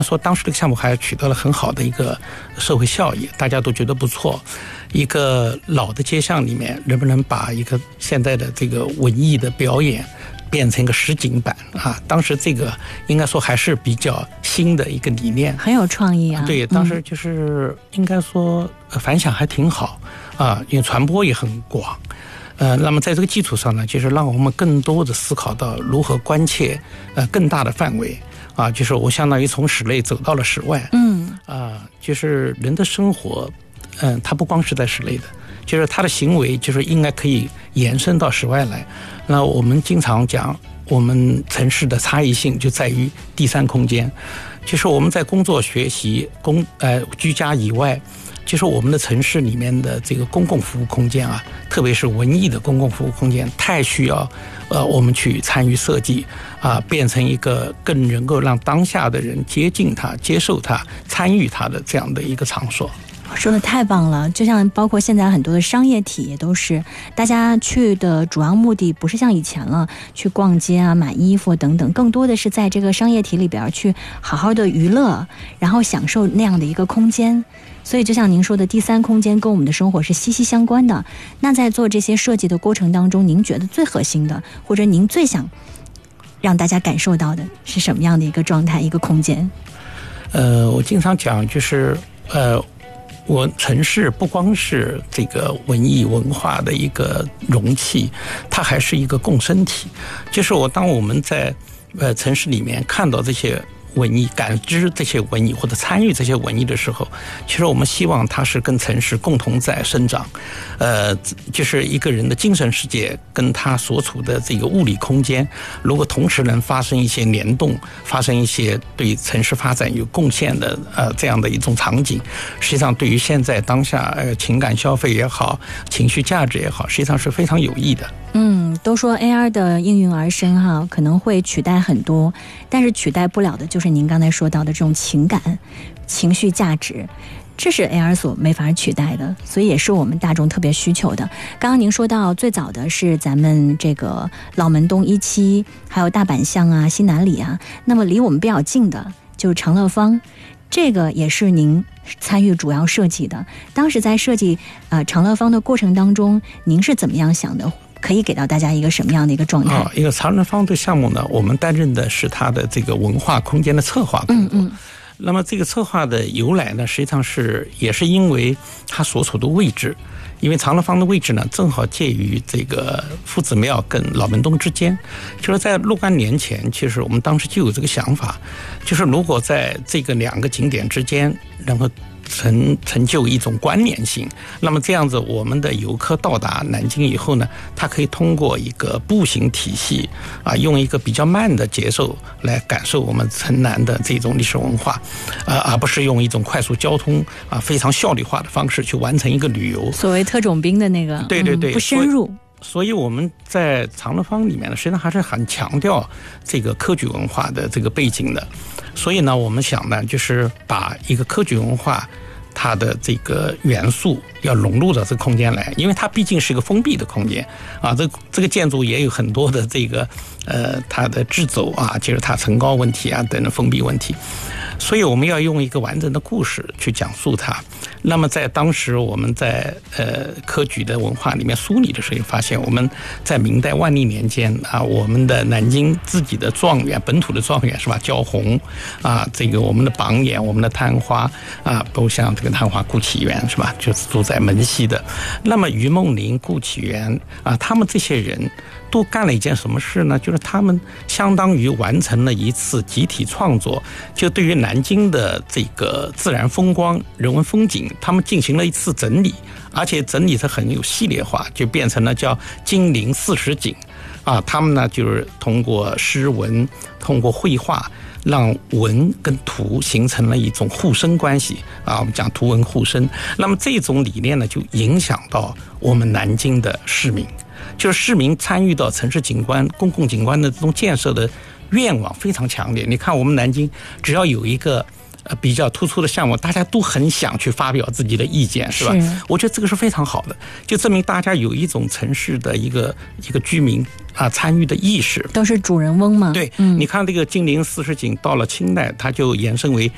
说当时这个项目还取得了很好的一个社会效益，大家都觉得不错。一个老的街巷里面，能不能把一个现在的这个文艺的表演变成一个实景版啊？当时这个应该说还是比较新的一个理念， 很有创意啊。 对，当时就是应该说反响还挺好啊，因为传播也很广。那么在这个基础上呢，就是让我们更多的思考到如何关切更大的范围啊，就是我相当于从室内走到了室外。就是人的生活，它不光是在室内的，就是他的行为就是应该可以延伸到室外来。那我们经常讲，我们城市的差异性就在于第三空间，就是我们在工作、学习、居家以外。就是我们的城市里面的这个公共服务空间啊，特别是文艺的公共服务空间，太需要我们去参与设计啊，变成一个更能够让当下的人接近它、接受它、参与它的这样的一个场所。 说的太棒了，就像包括现在很多的商业体也都是，大家去的主要目的不是像以前了，去逛街啊、买衣服等等，更多的是在这个商业体里边去好好的娱乐，然后享受那样的一个空间。所以就像您说的，第三空间跟我们的生活是息息相关的。那在做这些设计的过程当中，您觉得最核心的，或者您最想让大家感受到的是什么样的一个状态、一个空间？ 我经常讲，就是我城市不光是这个文艺文化的一个容器，它还是一个共生体。就是当我们在城市里面看到这些文艺，感知这些文艺或者参与这些文艺的时候，其实我们希望它是跟城市共同在生长。就是一个人的精神世界跟他所处的这个物理空间，如果同时能发生一些联动，发生一些对城市发展有贡献的这样的一种场景，实际上对于现在当下情感消费也好，情绪价值也好，实际上是非常有益的。 都说 AR 的应运而生哈，可能会取代很多，但是取代不了的就是您刚才说到的这种情感、情绪价值，这是 AR 所没法取代的，所以也是我们大众特别需求的。刚刚您说到最早的是咱们这个老门东17，还有大阪巷啊、西南里啊，那么离我们比较近的就是长乐坊，这个也是您参与主要设计的。当时在设计长乐坊的过程当中，您是怎么样想的？可以给到大家一个什么样的一个状态？ 一个长乐坊的项目呢，我们担任的是它的这个文化空间的策划工作。那么这个策划的由来呢，实际上也是因为它所处的位置，因为长乐坊的位置呢，正好介于这个夫子庙跟老门东之间。就是在若干年前，其实我们当时就有这个想法，就是如果在这个两个景点之间，然后成就一种关联性，那么这样子我们的游客到达南京以后呢，他可以通过一个步行体系用一个比较慢的节奏来感受我们城南的这种历史文化，而不是用一种快速交通非常效率化的方式去完成一个旅游。 所谓特种兵的那个， 对， 不深入。 所以我们在长乐坊里面呢，实际上还是很强调这个科举文化的这个背景的。所以呢，我们想呢，就是把一个科举文化它的这个元素要融入到这个空间来，因为它毕竟是一个封闭的空间这个建筑也有很多的这个它的制走就是它层高问题等等封闭问题，所以我们要用一个完整的故事去讲述它。那么在当时我们在科举的文化里面梳理的时候，发现我们在明代万历年间我们的南京自己的状元，本土的状元是吧，焦红这个我们的榜眼，我们的探花都像这个探花顾启源是吧，就是住在门西的。那么于梦麟、顾启源他们这些人都干了一件什么事呢？就是他们相当于完成了一次集体创作，就对于南京的这个自然风光、人文风景，他们进行了一次整理，而且整理是很有系列化，就变成了叫金陵40景他们呢就是通过诗文、通过绘画，让文跟图形成了一种互生关系我们讲图文互生。那么这种理念呢，就影响到我们南京的市民，就是市民参与到城市景观、公共景观的这种建设的愿望非常强烈。你看我们南京只要有一个比较突出的项目，大家都很想去发表自己的意见，是吧？我觉得这个是非常好的，就证明大家有一种城市的一个居民参与的意识， 都是主人翁嘛。 对，你看这个金陵40景到了清代，它就延伸为